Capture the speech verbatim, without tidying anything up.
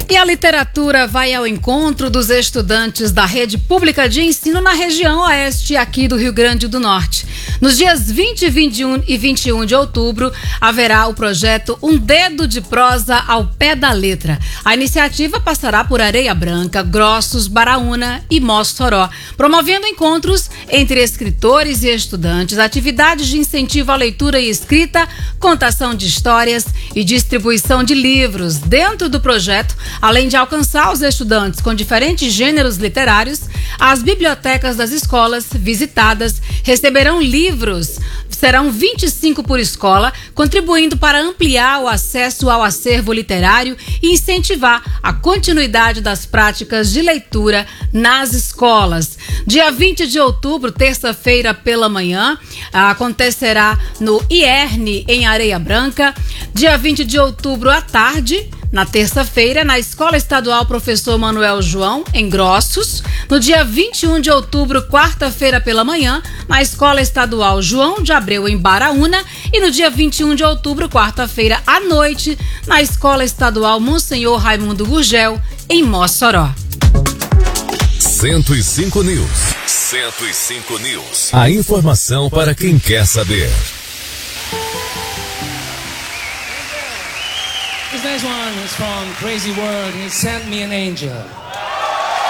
E a literatura vai ao encontro dos estudantes da rede pública de ensino na região oeste aqui do Rio Grande do Norte. Nos dias vinte, vinte e um e vinte e um de outubro, haverá o projeto Um Dedo de Prosa ao Pé da Letra. A iniciativa passará por Areia Branca, Grossos, Baraúna e Mossoró, promovendo encontros entre escritores e estudantes, atividades de incentivo à leitura e escrita, contação de histórias e distribuição de livros. Dentro do projeto, além de alcançar os estudantes com diferentes gêneros literários, as bibliotecas das escolas visitadas receberão livros. Serão vinte e cinco por escola, contribuindo para ampliar o acesso ao acervo literário e incentivar a continuidade das práticas de leitura nas escolas. Dia vinte de outubro, terça-feira pela manhã, acontecerá no I E R N, em Areia Branca. Dia vinte de outubro à tarde, na terça-feira, na Escola Estadual Professor Manuel João, em Grossos. No dia vinte e um de outubro, quarta-feira pela manhã, na Escola Estadual João de Abreu, em Baraúna. E no dia vinte e um de outubro, quarta-feira à noite, na Escola Estadual Monsenhor Raimundo Gurgel, em Mossoró. cento e cinco News. cento e cinco News. A informação para quem quer saber. This next one is from Crazy World. He sent me an angel.